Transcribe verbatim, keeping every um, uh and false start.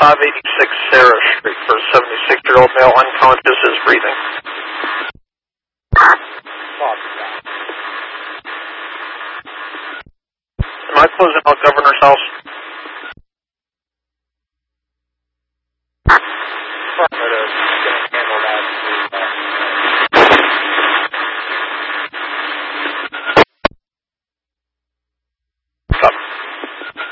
five eighty-six Sarah Street for a seventy-six-year-old male unconscious is breathing. Am I closing out Governor's House?